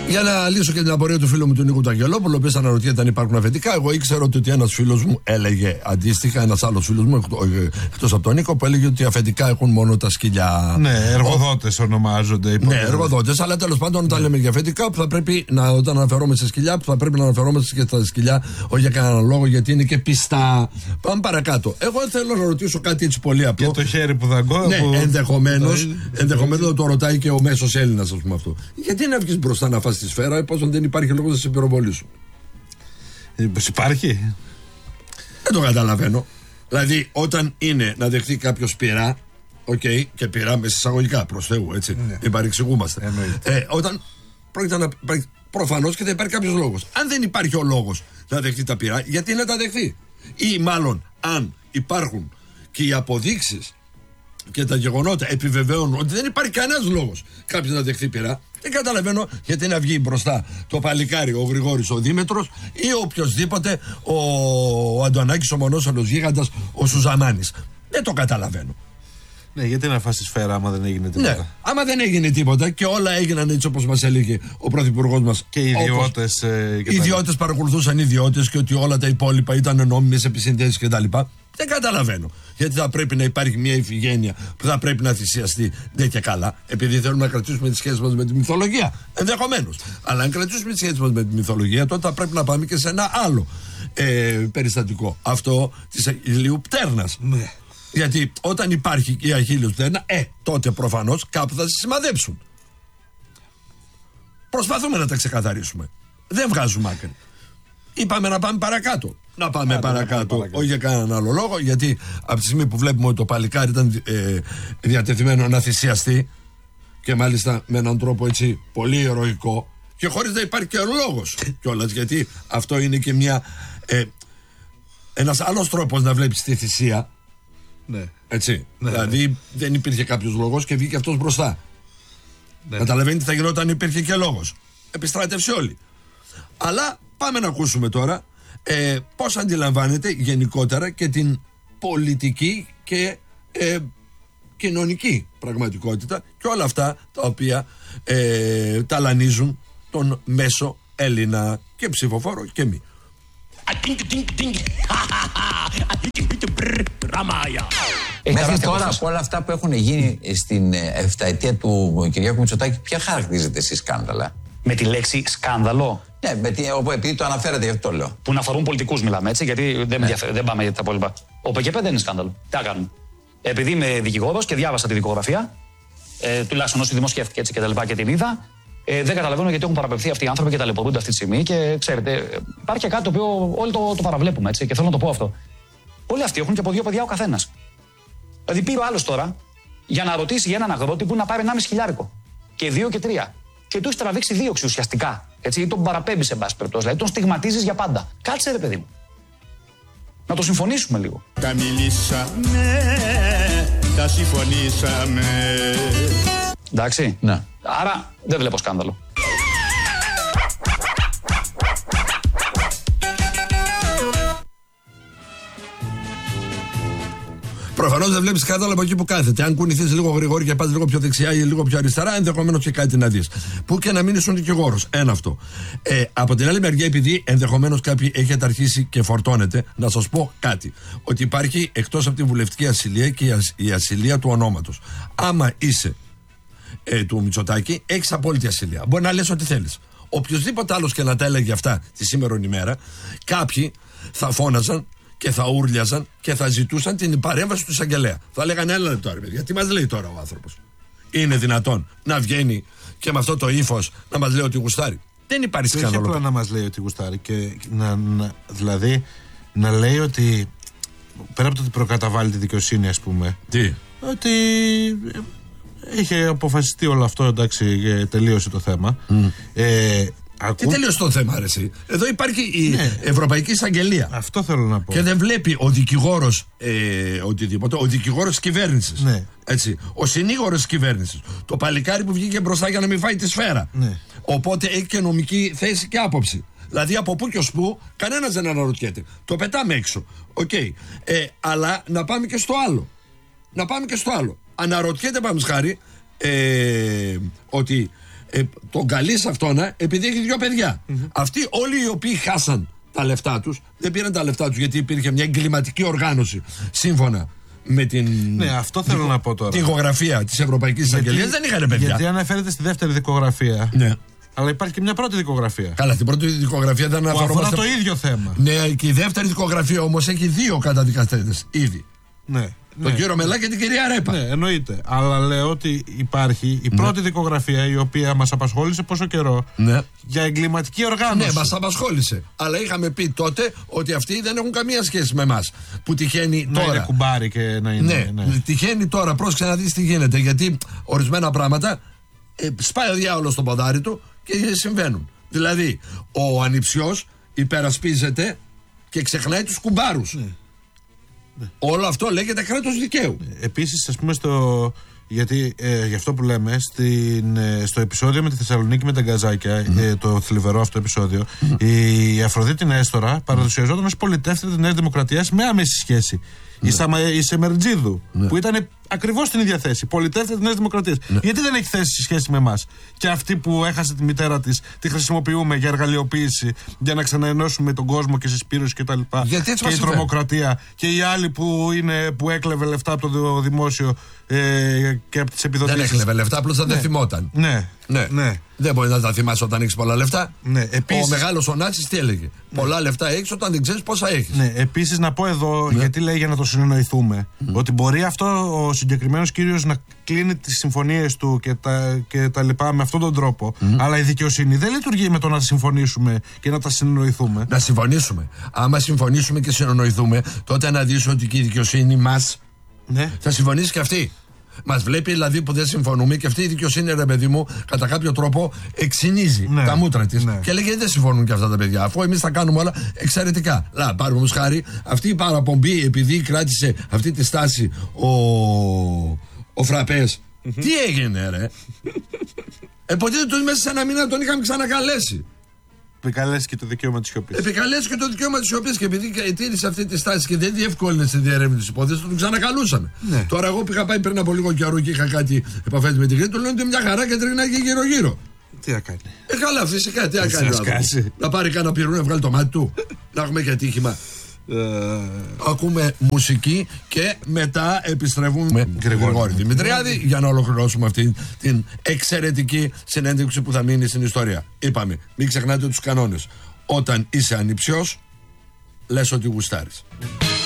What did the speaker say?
Για να λύσω και την απορία του φίλου μου του Νίκου Ταγγελόπουλου, ο οποίος αναρωτιέται αν υπάρχουν αφεντικά. Εγώ ήξερα ότι ένας φίλος μου έλεγε αντίστοιχα, ένας άλλος φίλος μου, εκτός από τον Νίκο, που έλεγε ότι αφεντικά έχουν μόνο τα σκυλιά. Ναι, εργοδότες ονομάζονται. Ναι, εργοδότες, αλλά τέλος πάντων όταν λέμε για αφεντικά, που θα πρέπει όταν αναφερόμαστε σε σκυλιά, που θα πρέπει να αναφερόμαστε και στα σκυλιά, όχι για κανέναν λόγο, γιατί είναι και πιστά. Πάμε παρακάτω. Εγώ θέλω να ρωτήσω κάτι έτσι πολύ απλό. Και το χέρι που δαγκώ. Ναι, ενδεχομένως να το ρωτάει και ο μέσος Έλληνας, ας πούμε αυτό. Γιατί να βγεις μπροστά να φας τη σφαίρα, εφόσον δεν υπάρχει λόγος να σε πυροβολήσουν. Πως υπάρχει. Δεν το καταλαβαίνω. Δηλαδή, όταν είναι να δεχτεί κάποιος πειρά, και πειρά με εισαγωγικά προς Θεού, έτσι, μην παρεξηγούμαστε. Όταν πρόκειται να. Προφανώς και θα υπάρχει κάποιος λόγος. Αν δεν υπάρχει ο λόγος να δεχτεί τα πειρά, γιατί να τα δεχτεί. Ή μάλλον, αν υπάρχουν και οι αποδείξεις και τα γεγονότα επιβεβαιώνουν ότι δεν υπάρχει κανένας λόγος κάποιος να δεχθεί πειρά, δεν καταλαβαίνω γιατί να βγει μπροστά το παλικάρι, ο Γρηγόρης, ο Δήμετρος ή οποιοσδήποτε, ο Αντωνάκης, ο Μονόσαλος Γίγαντας, ο Σουζαμάνης. Δεν το καταλαβαίνω. Ναι, γιατί να φας τη σφαίρα άμα δεν έγινε τίποτα. Ναι, άμα δεν έγινε τίποτα και όλα έγιναν έτσι όπως μας έλεγε ο πρωθυπουργός μας. Και οι ιδιώτες. Οι ιδιώτες παρακολουθούσαν ιδιώτες και ότι όλα τα υπόλοιπα ήταν νόμιμες επισυνδέσεις κτλ. Δεν καταλαβαίνω. Γιατί θα πρέπει να υπάρχει μια ηφηγένεια που θα πρέπει να θυσιαστεί. Δεν και καλά. Επειδή θέλουμε να κρατήσουμε τις σχέσεις μας με τη μυθολογία. Ενδεχομένως. Αλλά αν κρατήσουμε τις σχέσεις μας με τη μυθολογία, τότε θα πρέπει να πάμε και σε ένα άλλο περιστατικό. Αυτό της ηλίου πτέρνας. Ναι. Γιατί όταν υπάρχει η αχίλιος πτέρνα, τότε προφανώς κάπου θα σε σημαδέψουν. Προσπαθούμε να τα ξεκαθαρίσουμε. Δεν βγάζουμε άκρη. Είπαμε να πάμε παρακάτω. Να πάμε παρακάτω. Όχι για κανέναν άλλο λόγο, γιατί από τη στιγμή που βλέπουμε ότι το παλικάρι ήταν διατεθειμένο να θυσιαστεί και μάλιστα με έναν τρόπο έτσι πολύ ηρωικό και χωρίς να υπάρχει και λόγος κιόλας, γιατί αυτό είναι και ένας άλλος τρόπος να βλέπεις τη θυσία. Ναι. Έτσι. Ναι, δηλαδή δεν υπήρχε κάποιος λόγος και βγήκε αυτός μπροστά. Ναι. Καταλαβαίνετε τι θα γινόταν αν υπήρχε και λόγος. Επιστράτευσε όλοι. Αλλά πάμε να ακούσουμε τώρα πώς αντιλαμβάνεται γενικότερα και την πολιτική και κοινωνική πραγματικότητα και όλα αυτά τα οποία ταλανίζουν τον μέσο Έλληνα και ψηφοφόρο και μη. Μέχρι τώρα από όλα αυτά που έχουν γίνει στην 7ετία του Κυριάκου Μητσοτάκη, ποια χαρακτηρίζεται εσείς σκάνδαλα? Με τη λέξη σκάνδαλο. Ναι, επειδή το αναφέρατε, γι' αυτό λέω. Που να αφορούν πολιτικούς μιλάμε, έτσι, γιατί δεν πάμε για τα υπόλοιπα. Ο ΠΚΠ δεν είναι σκάνδαλο. Τι θα κάνουμε? Επειδή είμαι δικηγόρος και διάβασα τη δικογραφία, τουλάχιστον όσοι δημοσιεύτηκε έτσι και την είδα, δεν καταλαβαίνω γιατί έχουν παραπευθεί αυτοί οι άνθρωποι και ταλαιπωρούνται αυτή τη στιγμή. Και ξέρετε, υπάρχει και κάτι το οποίο όλοι το παραβλέπουμε, έτσι, και θέλω να το πω αυτό. Όλοι αυτοί έχουν και από 2 παιδιά ο καθένας. Δηλαδή, πήρε ο άλλος τώρα για να ρωτήσει για έναν αγρότη που να πάρει 1,5 χιλιάρικο. Και 2 και 3. Και του έχει τραβήξει δίωξη ουσιαστικά. Έτσι, ή τον παραπέμπει σε μπάση περιπτώσει. Δηλαδή, τον στιγματίζεις για πάντα. Κάτσε, ρε παιδί μου. Να το συμφωνήσουμε λίγο. Τα μιλήσαμε, τα συμφωνήσαμε. Εντάξει. Ναι. Άρα δεν βλέπω σκάνδαλο. Προφανώς δεν βλέπεις σκάνδαλο από εκεί που κάθεται. Αν κουνηθείς λίγο γρηγόρη και πας λίγο πιο δεξιά ή λίγο πιο αριστερά, ενδεχομένως και κάτι να δεις. Που και να μην ήσουν δικηγόρος. Ένα αυτό. Από την άλλη μεριά, επειδή ενδεχομένως κάποιοι έχετε αρχίσει και φορτώνετε, να σας πω κάτι. Ότι υπάρχει εκτός από την βουλευτική ασυλία και η ασυλία του ονόματος. Άμα είσαι του Μητσοτάκη, έχεις απόλυτη ασυλία. Μπορεί να λες ό,τι θέλεις. Οποιοδήποτε άλλος και να τα έλεγε αυτά τη σήμερον ημέρα, κάποιοι θα φώναζαν και θα ούρλιαζαν και θα ζητούσαν την παρέμβαση του εισαγγελέα. Θα λέγανε ένα λεπτό, ρε παιδιά, τι μας λέει τώρα ο άνθρωπος? Είναι δυνατόν να βγαίνει και με αυτό το ύφος να μας λέει ότι γουστάρει? Δεν υπάρχει σκάνδαλο. Όχι απλά να μας λέει ότι γουστάρει και δηλαδή να λέει ότι πέρα από το ότι προκαταβάλει τη δικαιοσύνη, ας πούμε. Τι? Ότι είχε αποφασιστεί όλο αυτό, εντάξει, τελείωσε το θέμα. Τι τελείωσε το θέμα, αρέσει? Εδώ υπάρχει η Ευρωπαϊκή Εισαγγελία. Αυτό θέλω να πω. Και δεν βλέπει ο δικηγόρος οτιδήποτε, ο δικηγόρος της κυβέρνησης. Ναι. Έτσι. Ο συνήγορος της κυβέρνησης. Το παλικάρι που βγήκε μπροστά για να μην φάει τη σφαίρα. Ναι. Οπότε έχει και νομική θέση και άποψη. Δηλαδή από πού και ως πού κανένας δεν αναρωτιέται. Το πετάμε έξω. Okay. Αλλά να πάμε και στο άλλο. Αναρωτιέται, πάμε χάρη, ότι τον καλεί σε αυτόνα επειδή έχει 2 παιδιά. Αυτοί όλοι οι οποίοι χάσαν τα λεφτά τους, δεν πήραν τα λεφτά τους γιατί υπήρχε μια εγκληματική οργάνωση σύμφωνα με την. Ναι, αυτό θέλω να πω τώρα. Τη δικογραφία της Ευρωπαϊκής Εισαγγελίας δεν είχαν παιδιά. Γιατί αναφέρεται στη δεύτερη δικογραφία. Ναι. Αλλά υπάρχει και μια πρώτη δικογραφία. Καλά, στην πρώτη δικογραφία δεν αναφερόμαστε. Αφορά το ίδιο θέμα. Ναι, και η δεύτερη δικογραφία όμως έχει 2 καταδικαστέντες ήδη. Ναι. Τον κύριο Μελά και την κυρία Ρέπα. Ναι, εννοείται. Αλλά λέω ότι υπάρχει η πρώτη δικογραφία η οποία μας απασχόλησε πόσο καιρό για εγκληματική οργάνωση. Ναι, μας απασχόλησε. Αλλά είχαμε πει τότε ότι αυτοί δεν έχουν καμία σχέση με εμάς. Που τυχαίνει τώρα. Να είναι κουμπάρι και να είναι. Ναι, τυχαίνει τώρα. Πρόσεξε να δεις τι γίνεται. Γιατί ορισμένα πράγματα σπάει ο διάολος στο ποδάρι του και συμβαίνουν. Δηλαδή, ο ανιψιός υπερασπίζεται και ξεχνάει τους κουμπάρους. Ναι. Όλο αυτό λέγεται κράτος δικαίου. Επίσης, ας πούμε, γιατί γι' αυτό που λέμε, στο επεισόδιο με τη Θεσσαλονίκη με τα γκαζάκια, το θλιβερό αυτό επεισόδιο, η Αφροδίτη Νέστορα παραδοσιαζόταν ως πολιτεύτρια της Νέας Δημοκρατίας με άμεση σχέση. Η Σεμερτζίδου, που ήταν ακριβώς στην ίδια θέση, πολιτεύτρια της Νέας Δημοκρατίας. Γιατί δεν έχει θέση σχέση με εμάς? Και αυτή που έχασε τη μητέρα της, τη χρησιμοποιούμε για εργαλειοποίηση, για να ξαναενώσουμε τον κόσμο και συσπήρωση κτλ. Και η τρομοκρατία. Και οι άλλοι που έκλεβε λεφτά από το δημόσιο και από τις επιδοτήσεις. Δεν έκλεβε λεφτά, απλώς δεν θυμόταν. Ναι. Δεν μπορεί να τα θυμάσαι όταν έχεις πολλά λεφτά. Ναι, επίσης, ο μεγάλος ο Νάτσης τι έλεγε? Πολλά λεφτά έχεις όταν δεν ξέρεις πόσα έχεις. Ναι, επίσης να πω εδώ, γιατί λέει για να το συνεννοηθούμε, ότι μπορεί αυτό ο συγκεκριμένος κύριος να κλείνει τις συμφωνίες του και τα λοιπά με αυτόν τον τρόπο. Αλλά η δικαιοσύνη δεν λειτουργεί με το να συμφωνήσουμε και να τα συνεννοηθούμε. Να συμφωνήσουμε. Άμα συμφωνήσουμε και συνεννοηθούμε, τότε να δεις ότι και η δικαιοσύνη μας θα συμφωνήσει και αυτή. Μας βλέπει δηλαδή που δεν συμφωνούμε και αυτή η δικαιοσύνη, ρε παιδί μου, κατά κάποιο τρόπο εξυνίζει τα μούτρα της και λέγεται δεν συμφωνούν και αυτά τα παιδιά. Αφού εμείς τα κάνουμε όλα εξαιρετικά. Πάρουμε όμως χάρη αυτή η παραπομπή, επειδή κράτησε αυτή τη στάση ο Φραπές. Τι έγινε, ρε? Υποτίθεται μέσα σε ένα μήνα τον είχαμε ξανακαλέσει. Επικαλέσει και το δικαίωμα της σιωπής. Επικαλέσει και το δικαίωμα της σιωπής. Και επειδή τήρησε αυτή τη στάση και δεν διευκόλυνε τη διερεύνηση της υπόθεσης, τον ξανακαλούσαμε. Ναι. Τώρα, εγώ που είχα πάει πριν από λίγο καιρό και είχα κάτι επαφές με την Κρήτη, του λένε ότι μια χαρά και τριγνάει και γύρω-γύρω. Τι να κάνει? Καλά, φυσικά, τι να κάνει? Να πάρει κανένα πυρού να βγάλει το μάτι του. Να έχουμε και ατύχημα. Ακούμε μουσική και μετά επιστρέφουμε με Γρηγόρη Δημητριάδη για να ολοκληρώσουμε αυτή την εξαιρετική συνέντευξη που θα μείνει στην ιστορία. Είπαμε, μην ξεχνάτε τους κανόνες. Όταν είσαι ανιψιός, λες ότι γουστάρεις.